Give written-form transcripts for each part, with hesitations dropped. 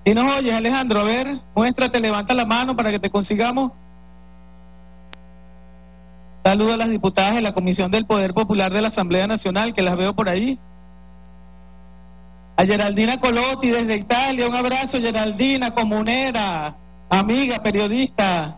Si nos oyes, Alejandro, a ver, muéstrate, levanta la mano para que te consigamos. Saludo a las diputadas de la Comisión del Poder Popular de la Asamblea Nacional, que las veo por ahí. A Geraldina Colotti desde Italia, un abrazo, Geraldina, comunera, amiga, periodista.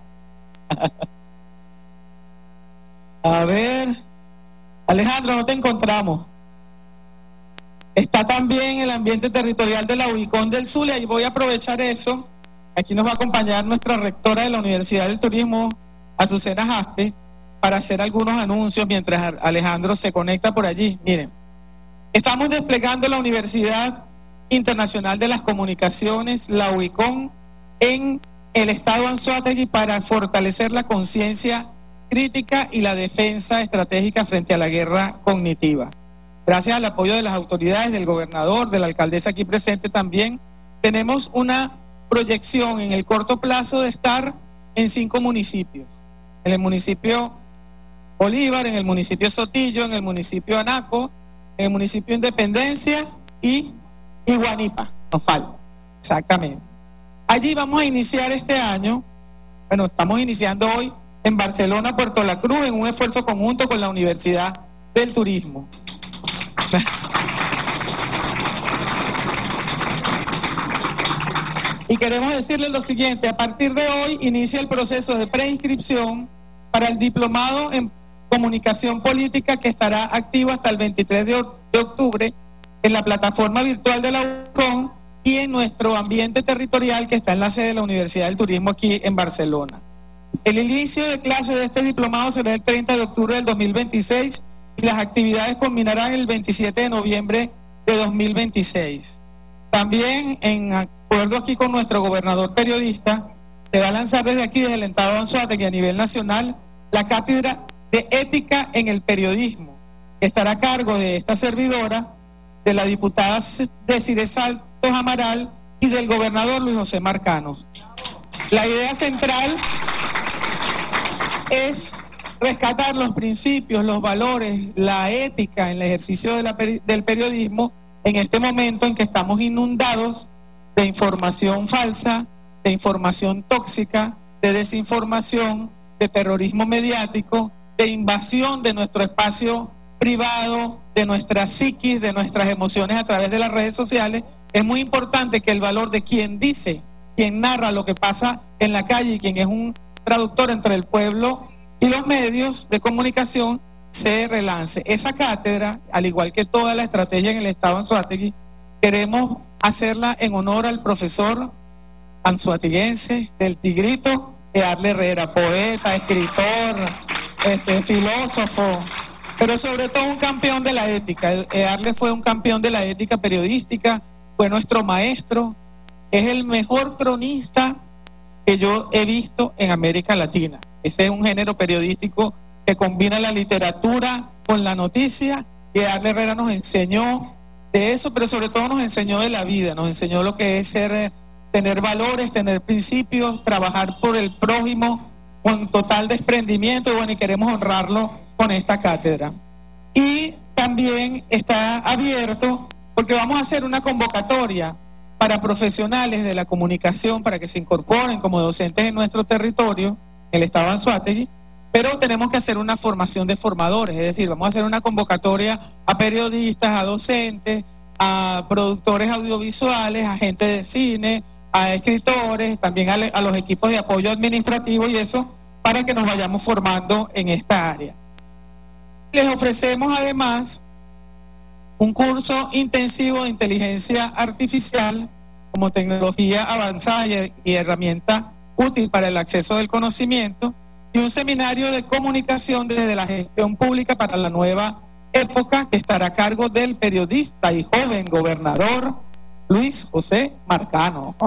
A ver, Alejandro, no te encontramos. Está también el ambiente territorial de la UICON del Zulia, y voy a aprovechar eso. Aquí nos va a acompañar nuestra rectora de la Universidad del Turismo, Azucena Jaspe, para hacer algunos anuncios mientras Alejandro se conecta por allí. Miren, estamos desplegando la Universidad Internacional de las Comunicaciones, la UICON, en el estado Anzoátegui para fortalecer la conciencia crítica y la defensa estratégica frente a la guerra cognitiva. Gracias al apoyo de las autoridades, del gobernador, de la alcaldesa aquí presente también, tenemos una proyección en el corto plazo de estar en 5 municipios. En el municipio Bolívar, en el municipio Sotillo, en el municipio Anaco, en el municipio Independencia y Iguanipa, nos falta, exactamente. Allí vamos a iniciar este año, bueno, estamos iniciando hoy en Barcelona, Puerto La Cruz, en un esfuerzo conjunto con la Universidad del Turismo. Y queremos decirles lo siguiente: a partir de hoy inicia el proceso de preinscripción para el diplomado en comunicación política, que estará activo hasta el 23 de octubre en la plataforma virtual de la UICON y en nuestro ambiente territorial, que está en la sede de la Universidad del Turismo aquí en Barcelona. El inicio de clases de este diplomado será el 30 de octubre del 2026 y las actividades culminarán el 27 de noviembre de 2026. También, en acuerdo aquí con nuestro gobernador periodista, se va a lanzar desde aquí, desde el estado de Anzoátegui, a nivel nacional, la cátedra de ética en el periodismo, que estará a cargo de esta servidora, de la diputada Desiree Santos Amaral y del gobernador Luis José Marcanos. La idea central es rescatar los principios, los valores, la ética en el ejercicio del periodismo en este momento en que estamos inundados de información falsa, de información tóxica, de desinformación, de terrorismo mediático, de invasión de nuestro espacio privado, de nuestra psiquis, de nuestras emociones a través de las redes sociales. Es muy importante que el valor de quien dice, quien narra lo que pasa en la calle y quien es un traductor entre el pueblo y los medios de comunicación se relance. Esa cátedra, al igual que toda la estrategia en el estado Anzoátegui, queremos hacerla en honor al profesor anzoatiguense del Tigrito, Earle Herrera, poeta, escritor, filósofo, pero sobre todo un campeón de la ética. Earle fue un campeón de la ética periodística, fue nuestro maestro, es el mejor cronista que yo he visto en América Latina. Ese es un género periodístico que combina la literatura con la noticia, y Earle Herrera nos enseñó de eso, pero sobre todo nos enseñó de la vida, nos enseñó lo que es ser, tener valores, tener principios, trabajar por el prójimo con total desprendimiento, y bueno, y queremos honrarlo con esta cátedra. Y también está abierto, porque vamos a hacer una convocatoria para profesionales de la comunicación para que se incorporen como docentes en nuestro territorio, el estado de Anzoátegui, pero tenemos que hacer una formación de formadores, es decir, vamos a hacer una convocatoria a periodistas, a docentes, a productores audiovisuales, a gente de cine, a escritores, también a los equipos de apoyo administrativo y eso, para que nos vayamos formando en esta área. Les ofrecemos además un curso intensivo de inteligencia artificial como tecnología avanzada y herramienta útil para el acceso del conocimiento, y un seminario de comunicación desde la gestión pública para la nueva época, que estará a cargo del periodista y joven gobernador Luis José Marcanos.